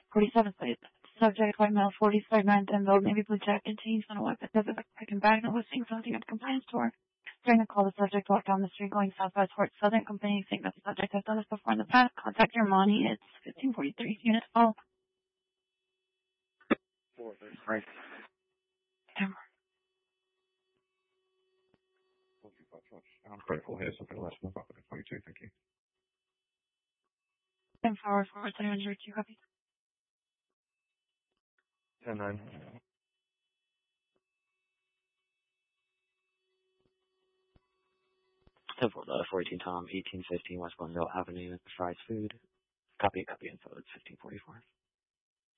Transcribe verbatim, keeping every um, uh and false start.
forty-seven, please. Subject, white male, forty-five, nine, ten, build, navy blue jacket, jeans, on a weapon, does a backpack and bag, no listing, something at the compliance store. During the call, the subject walked down the street going southwest towards Southern Company, saying that the subject has done this before in the past. Contact your money. It's fifteen forty-three, unit twelve. Four, right. Damn. I'm grateful here, something less than twenty-two, thank you. ten forward, forward, seven hundred, two copies. ten nine. ten four, four eighteen Tom, eighteen fifteen West Glendale Avenue, Fry's Food. Copy, copy info, it's fifteen forty-four.